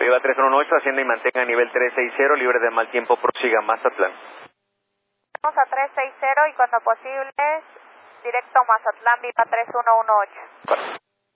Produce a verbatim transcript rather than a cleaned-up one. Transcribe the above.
Viva tres uno ocho, ascienda y mantenga nivel tres seis cero, libre de mal tiempo, prosiga Mazatlán. Vamos a tres seis cero y cuando posible, directo Mazatlán, Viva tres uno uno ocho.